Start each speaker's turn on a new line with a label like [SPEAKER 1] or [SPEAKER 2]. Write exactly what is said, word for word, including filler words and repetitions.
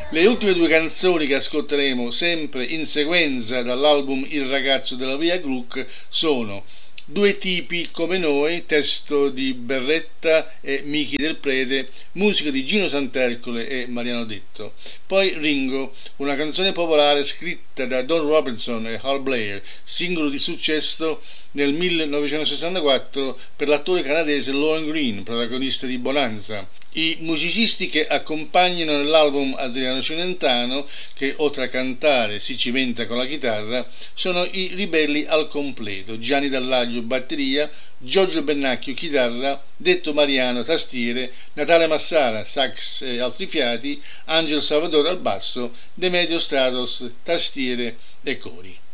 [SPEAKER 1] Le ultime due canzoni che ascolteremo sempre in sequenza dall'album Il ragazzo della via Gluck sono Due tipi come noi, testo di Berretta e Michi del Prete, musica di Gino Santercole e Mariano Detto. Poi Ringo, una canzone popolare scritta da Don Robinson e Hal Blair, singolo di successo nel millenovecentosessantaquattro per l'attore canadese Lorne Greene, protagonista di Bonanza. I musicisti che accompagnano nell'album Adriano Celentano, che oltre a cantare si cimenta con la chitarra, sono i Ribelli al completo: Gianni Dallaglio batteria, Giorgio Bennacchio chitarra, Detto Mariano tastiere, Natale Massara sax e altri fiati, Angelo Salvatore al basso, Demetrio Stratos tastiere e cori.